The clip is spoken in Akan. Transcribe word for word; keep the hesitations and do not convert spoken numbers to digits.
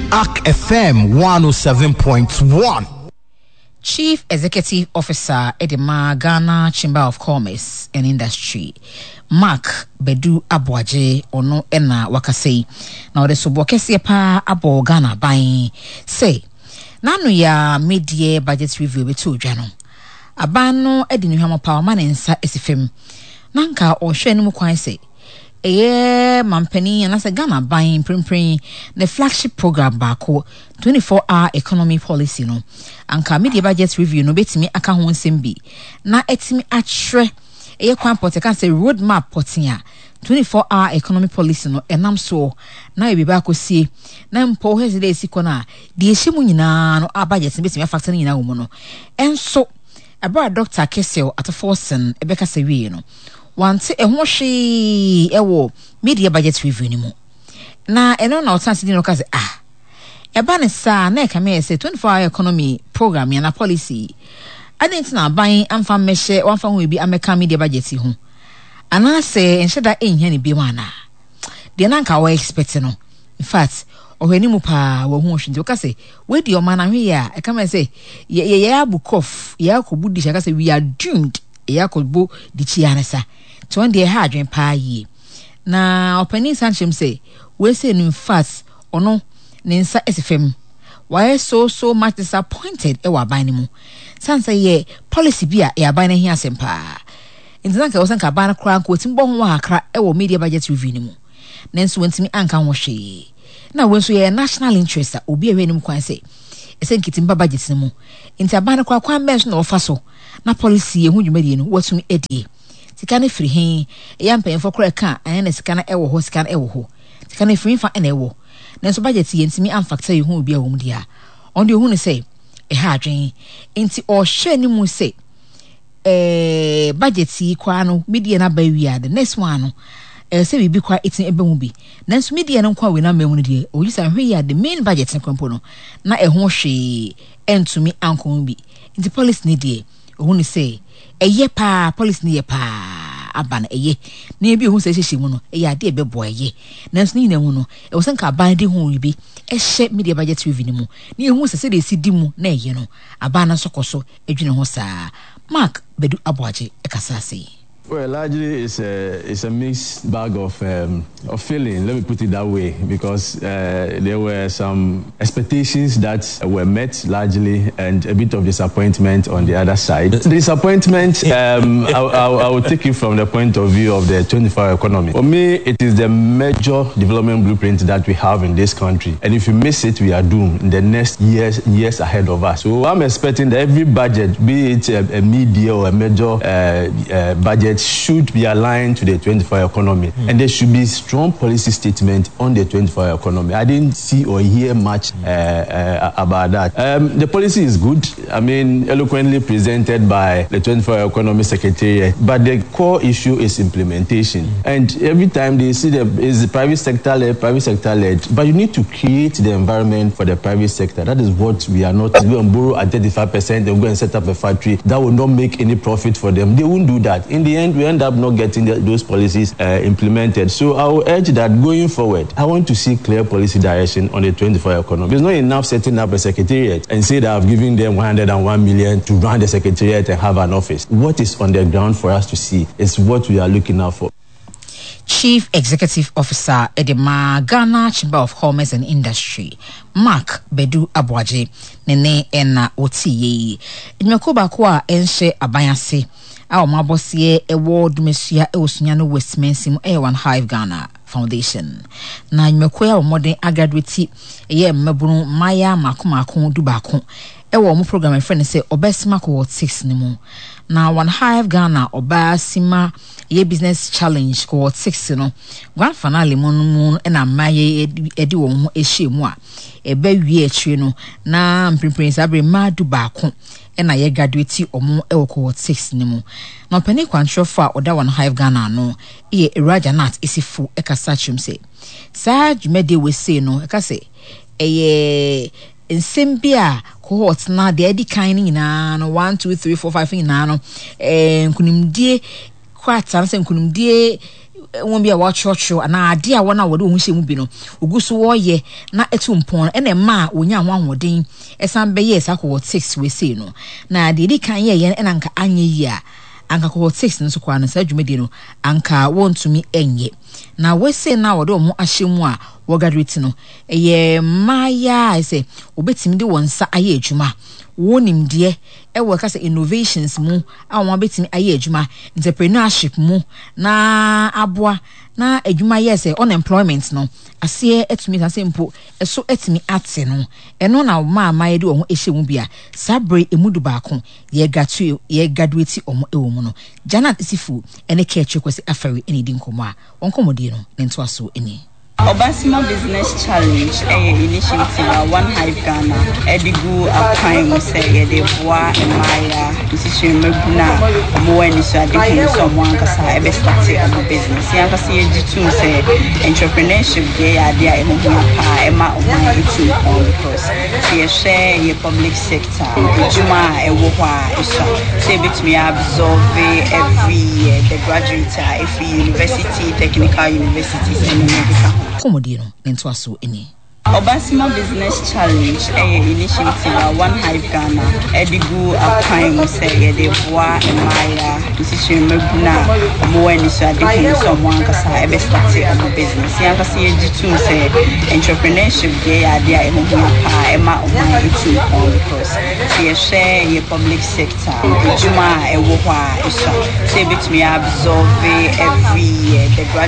A C K F M one oh seven point one. Chief Executive Officer Edema Ghana Chamber of Commerce and Industry Mark Bedu Abuaje ono ena wakasei na ode so bokese pa abo Ghana ban say nanu ya media budget review betu odwa no aban no edi ne hwamo pa ma ne nsa esifem nanka ohwe ne mu kwan say eye mampani anase Ghana ban prempren the flagship program bako twenty-four hour economy policy no anka media budget review no betimi aka ho nsem bi na etimi atwre eye kwan pot can say road map potia twenty-four hour economy policy no enam so na e bi ba kosie na mpo hezide esikona de ehyimu nyina no a budget betimi factor nyina wo mu no enso abra Doctor Kessel at Forsen ebeka se wie no wante ehwo hwe ewo media budget review ni mu na eno na otanse di no ka se ah eba ne sa na e ka me say twenty-four hour economy program ya na policy adent na ban amfa mehye wamfa ho bi ameka media budget ho ana se enheda enhia ne bi wana de na nka wa expect no in fact ohani mu pa wo ho hwe ndi o ka se we di o man na hwe ya e ka me say ye ye abukof ye akobu di shaka say we are doomed ye akobu di chianesa to on the hard dwen pa yi na opani sanchem say we say in fact ono ne nsa esifem why so so much disappointed e wa ban mu sansa ye policy bia e aban na hi asempa intanka wo sanka ban kra ko timbo ho akra e wo media budget review ni mu nenso wantimi anka ho hwe na wo so ye national interest obi ewe nim kwan say esen kitimba budget ni mu inta ban kra kwan mes na ofa so na policy ye hu dwumadi no watumi edie sikane free hen ya mpemfo kra ka anya na sikane ewo ho sikane ewo ho sikane free fa na ewo nenso budget ye ntimi amfactor ye hu obi a wo mu dia on de hu ne say e ha adwen enti o hwe ni mu say eh budget yi kwa no media na ba wi the next one no eh say bibi kwa etin ebe mu bi nanso media no kwa we na memu de o yisa hwe ya the main budget ne kwampo no na e ho hwe entumi ankon bi enti policy ne de o hu ne say eye pa policy ne ye pa abana eye na ebi hu se hyehyɛ mu no eye ade ebe bo eye nanso ni na mu no e wo sanka aban de hu bi e hye media budget review ni mu na ehu se se de si di mu na eye no abana sokoso edwene ho saa Mark Bedu Abuaje e kasa sei. Well, largely it's a it's a mixed bag of um, of feeling. Let me put it that way, because uh, there were some expectations that were met largely, and a bit of disappointment on the other side. The disappointment, um, I, I, I will take it from the point of view of the twenty-four hour economy. For me, it is the major development blueprint that we have in this country, and if you miss it, we are doomed in the next years years ahead of us. So I'm expecting that every budget, be it a, a media or a major uh, uh, budget, should be aligned to the twenty-four hour economy, mm. and there should be strong policy statement on the twenty-four hour economy. I didn't see or hear much uh, uh, about that. Um, the policy is good. I mean, eloquently presented by the twenty-four hour economy secretariat, but the core issue is implementation. Mm. And every time they see the is the private sector led, private sector led, but you need to create the environment for the private sector. That is what we are not. We go and borrow at thirty-five percent and go and set up a factory that will not make any profit for them. They won't do that. In the end, we end up not getting the, those policies uh, implemented. So I will urge that going forward, I want to see clear policy direction on the twenty-four hour economy. It's not enough setting up a secretariat and say that I've given them one hundred one million to run the secretariat and have an office. What is on the ground for us to see is what we are looking out for. Chief Executive Officer Edema Ghana Chamber of Commerce and Industry Mark Bedu Abuaje nene ena otiye edmekoba kwa enhye abayase a ma bosie award mesia e osunya no Westminster e one Hive Ghana Foundation na edmekoya o modern graduate ye mmabunu maya makomako dubako e wo mo program friend say obesima ko six ni mu na one Hive Ghana obasima ye business challenge ko six no grand finale mu mu na maye edi wo ho ehye mu a e ba wie atire no na mprinprince abre ma dubako na ye graduate omo e wo ko six ni mu na pani kwantrofo a oda one Hive Ghana no e Raja Nat isifu e kasa chum say sa dwumade we say no e ka say eye nsembia cohort na de edi kan ni na no one two three four five ni na no eh nkunimdie kwata na se nkunimdie won be a watch ana ade a wona wode ohun hyemu bi no ogu so wo ye na etu mpon ene ma onya wanhoden esan be yes akọ six we say no na de di kan ye ye na nka anye yi a anka ko six nso kwa no sa dwumedi no anka wontumi enye na we say na wode omo ahyemu a wo graduate no eye maya say obetimi de wonsa aye adwuma wonim de e wo ka say innovations mu a won betimi aye adwuma entrepreneurship mu na aboa na adwuma yes unemployment no ase etumi ka say mpo eso etimi ate no eno na ma ma ye de wo ehyemu bia sabre emudu baako ye gatu ye graduate omo ewo mu no Janet Isifu ene keche kwese afari eni di nkomo a onkomodi no nento aso eni Obasima Business Challenge a initiative One Hive Ghana edigu akwan say de boa emaya decision mabuna mo ani so ade kin so mo ankasa e be start a business ya ankasa ye ditu say entrepreneurship dey ade a emo pa e ma o ma itu on because ye share ye public sector juma e wo kwa e so say bit me absorb every year the graduate if university technical universities and medical komodi no nento aso eni Obasima Business Challenge a initiative One Hive Ghana edigu akwan say de boa emaya decision mabuna mo ani so ade kin so mo ankasa e be start a business ya ankasa ye ditu say entrepreneurship dey ade a emo pa e ma o ma itu on because ye share ye public sector juma e wo kwa e so say bit me absorb every year the